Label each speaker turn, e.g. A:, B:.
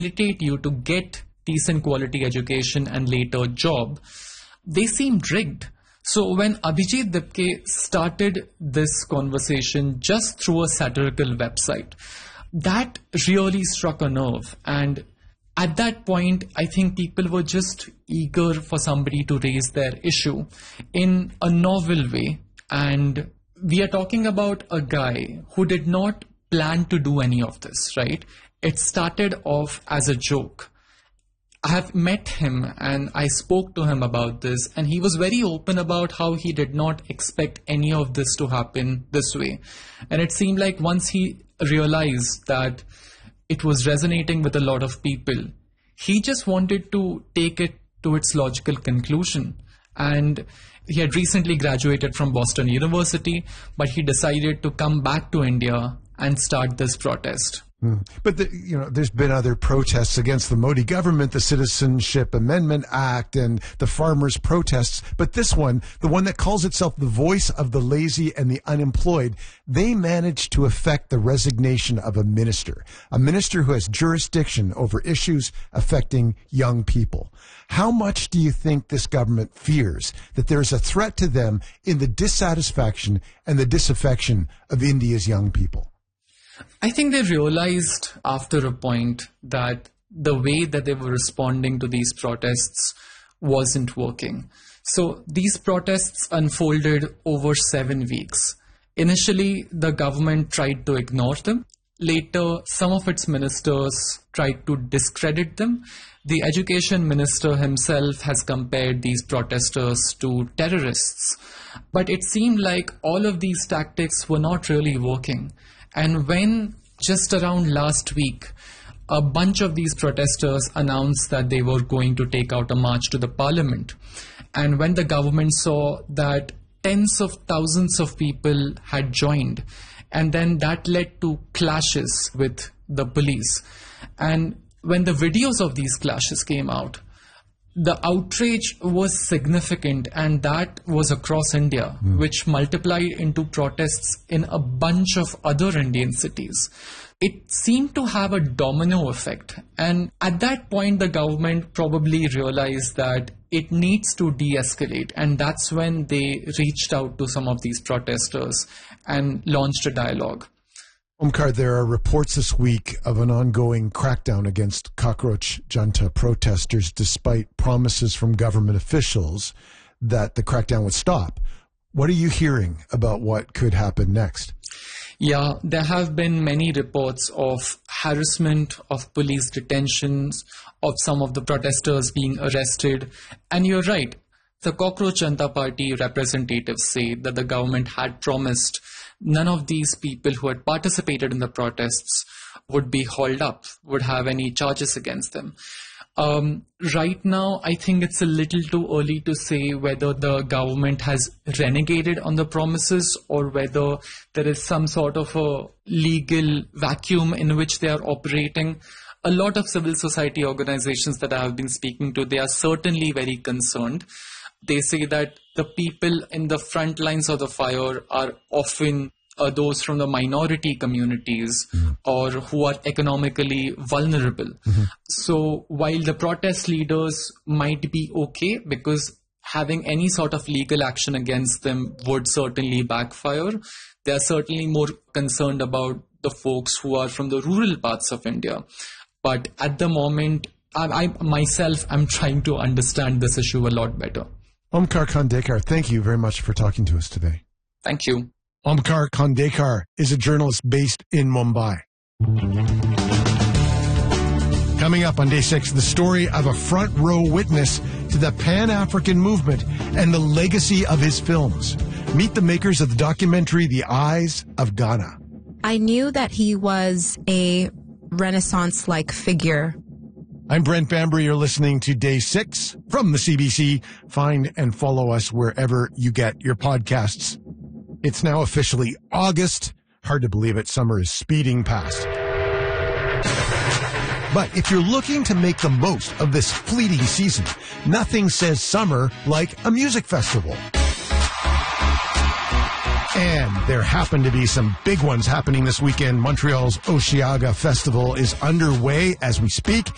A: facilitate you to get decent quality education and later job, they seemed rigged. So when Abhijit Dipke started this conversation just through a satirical website, that really struck a nerve. And at that point, I think people were just eager for somebody to raise their issue in a novel way. And we are talking about a guy who did not plan to do any of this, right? It started off as a joke. I have met him and I spoke to him about this, and he was very open about how he did not expect any of this to happen this way. And it seemed like once he realized that it was resonating with a lot of people, he just wanted to take it to its logical conclusion. And he had recently graduated from Boston University, but he decided to come back to India and start this protest.
B: But there's been other protests against the Modi government, the Citizenship Amendment Act, and the farmers' protests. But this one, the one that calls itself the voice of the lazy and the unemployed, they managed to effect the resignation of a minister who has jurisdiction over issues affecting young people. How much do you think this government fears that there is a threat to them in the dissatisfaction and the disaffection of India's young people?
A: I think they realized after a point that the way that they were responding to these protests wasn't working. So these protests unfolded over 7 weeks. Initially, the government tried to ignore them. Later, some of its ministers tried to discredit them. The education minister himself has compared these protesters to terrorists. But it seemed like all of these tactics were not really working. And when just around last week, a bunch of these protesters announced that they were going to take out a march to the parliament, and when the government saw that tens of thousands of people had joined, and then that led to clashes with the police. And when the videos of these clashes came out, the outrage was significant, and that was across India, which multiplied into protests in a bunch of other Indian cities. It seemed to have a domino effect. And at that point, the government probably realized that it needs to de-escalate. And that's when they reached out to some of these protesters and launched a dialogue.
B: Omkar, there are reports this week of an ongoing crackdown against Cockroach Junta protesters, despite promises from government officials that the crackdown would stop. What are you hearing about what could happen next?
A: Yeah, there have been many reports of harassment, of police detentions, of some of the protesters being arrested. And you're right, the Cockroach Junta Party representatives say that the government had promised none of these people who had participated in the protests would be hauled up, would have any charges against them. Right now, I think it's a little too early to say whether the government has renegaded on the promises or whether there is some sort of a legal vacuum in which they are operating. A lot of civil society organizations that I have been speaking to, they are certainly very concerned. They say that the people in the front lines of the fire are often those from the minority communities or who are economically vulnerable. So while the protest leaders might be okay because having any sort of legal action against them would certainly backfire, they are certainly more concerned about the folks who are from the rural parts of India. But at the moment, I myself am trying to understand this issue a lot better.
B: Omkar Khandekar, thank you very much for talking to us today.
A: Thank you.
B: Omkar Khandekar is a journalist based in Mumbai. Coming up on Day 6, the story of a front row witness to the Pan-African movement and the legacy of his films. Meet the makers of the documentary The Eyes of Ghana.
C: I knew that he was a Renaissance-like figure.
B: I'm Brent Bambury. You're listening to Day 6 from the CBC. Find and follow us wherever you get your podcasts. It's now officially August. Hard to believe it. Summer is speeding past. But if you're looking to make the most of this fleeting season, nothing says summer like a music festival. And there happen to be some big ones happening this weekend. Montreal's Osheaga Festival is underway as we speak.